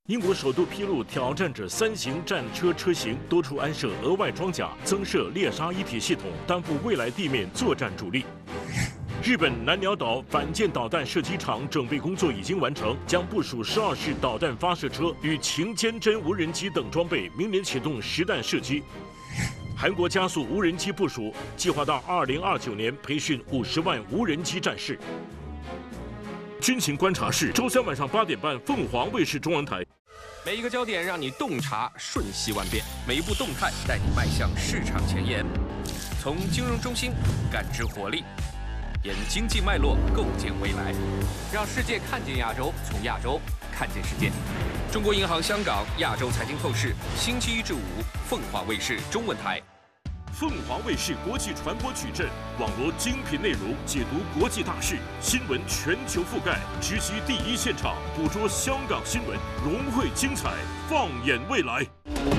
英国首度披露挑战者3型战车车型多处安设额外装甲，增设猎杀一体系统，担负未来地面作战主力。 日本南鸟岛反舰导弹射击场整备工作已经完成，将部署12式导弹发射车与擎坚针无人机等装备，明年启动实弹射击。韩国加速无人机部署，计划到2029年培训50万无人机战士。军情观察室，周3晚上8点半，凤凰卫视中文台。 每一个焦点让你洞察瞬息万变，每一步动态带你迈向市场前沿。从金融中心感知活力，沿经济脉络构建未来，让世界看见亚洲，从亚洲看见世界。中国银行香港亚洲财经透视，星期1至5，凤凰卫视中文台。 凤凰卫视国际传播矩阵，网罗精品内容，解读国际大事，新闻全球覆盖，直击第一现场，捕捉香港新闻，融汇精彩，放眼未来。